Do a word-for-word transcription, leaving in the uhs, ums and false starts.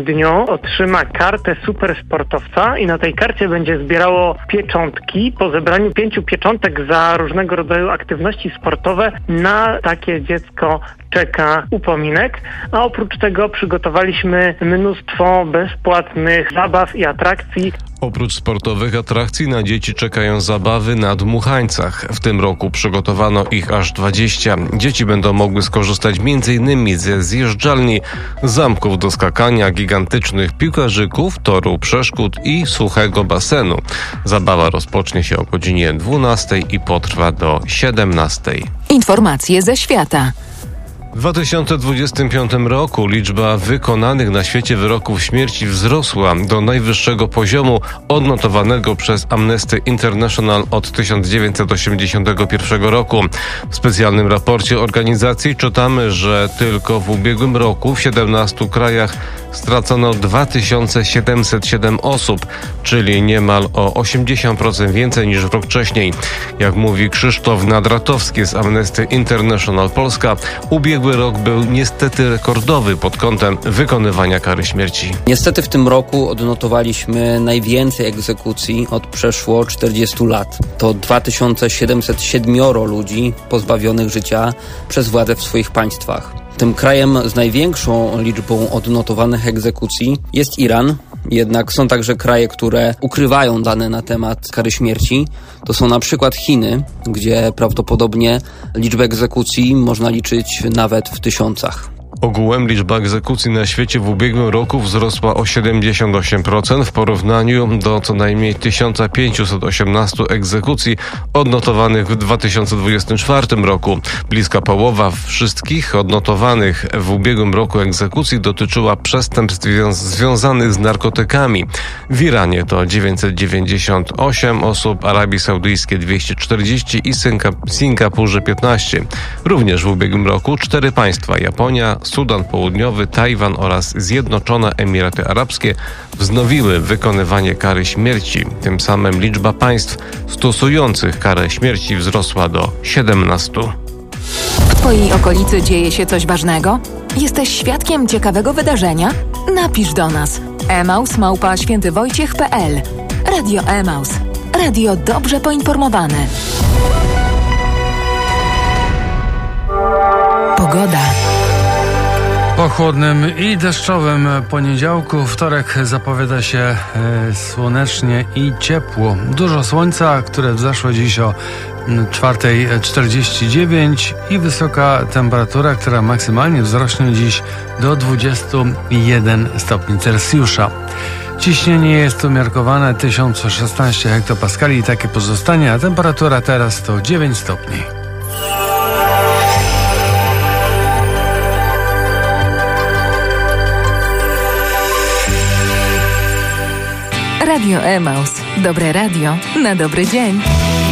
dniu otrzyma kartę supersportowca i na tej karcie będzie zbierało pieczątki. Po zebraniu pięciu pieczątek za różnego rodzaju aktywności sportowe na takie dziecko czeka upominek, a oprócz tego przygotowaliśmy mnóstwo bezpłatnych zabaw i atrakcji. Oprócz sportowych atrakcji na dzieci czekają zabawy na dmuchańcach. W tym roku przygotowano ich aż dwadzieścia. Dzieci będą mogły skorzystać między innymi ze zjeżdżalni, zamków do skakania, gigantycznych piłkarzyków, toru przeszkód i suchego basenu. Zabawa rozpocznie się o godzinie dwunastej i potrwa do siedemnastej. Informacje ze świata. W dwa tysiące dwudziestym piątym roku liczba wykonanych na świecie wyroków śmierci wzrosła do najwyższego poziomu odnotowanego przez Amnesty International od tysiąc dziewięćset osiemdziesiątego pierwszego roku. W specjalnym raporcie organizacji czytamy, że tylko w ubiegłym roku w siedemnastu krajach stracono dwa tysiące siedemset siedem osób, czyli niemal o osiemdziesiąt procent więcej niż rok wcześniej. Jak mówi Krzysztof Nadratowski z Amnesty International Polska, ubiegły rok był niestety rekordowy pod kątem wykonywania kary śmierci. Niestety w tym roku odnotowaliśmy najwięcej egzekucji od przeszło czterdziestu lat. To dwa tysiące siedemset siedem ludzi pozbawionych życia przez władze w swoich państwach. Tym krajem z największą liczbą odnotowanych egzekucji jest Iran. Jednak są także kraje, które ukrywają dane na temat kary śmierci. To są na przykład Chiny, gdzie prawdopodobnie liczbę egzekucji można liczyć nawet w tysiącach. Ogółem liczba egzekucji na świecie w ubiegłym roku wzrosła o siedemdziesiąt osiem procent w porównaniu do co najmniej tysiąc pięćset osiemnaście egzekucji odnotowanych w dwa tysiące dwudziestym czwartym roku. Bliska połowa wszystkich odnotowanych w ubiegłym roku egzekucji dotyczyła przestępstw związanych z narkotykami. W Iranie to dziewięćset dziewięćdziesiąt osiem osób, Arabii Saudyjskiej dwieście czterdzieści i Singapurze piętnaście. Również w ubiegłym roku cztery państwa, Japonia, Sudan Południowy, Tajwan oraz Zjednoczone Emiraty Arabskie wznowiły wykonywanie kary śmierci. Tym samym liczba państw stosujących karę śmierci wzrosła do siedemnastu. W Twojej okolicy dzieje się coś ważnego? Jesteś świadkiem ciekawego wydarzenia? Napisz do nas. emaus małpa świętywojciech kropka pe el. Radio Emaus. Radio dobrze poinformowane. Pogoda. Po chłodnym i deszczowym poniedziałku wtorek zapowiada się e, słonecznie i ciepło. Dużo słońca, które wzeszło dziś o czwarta czterdzieści dziewięć i wysoka temperatura, która maksymalnie wzrośnie dziś do dwudziestu jeden stopni Celsjusza. Ciśnienie jest umiarkowane tysiąc szesnaście hektopaskali i takie pozostanie, a temperatura teraz to dziewięć stopni. Radio Emaus. Dobre radio na dobry dzień.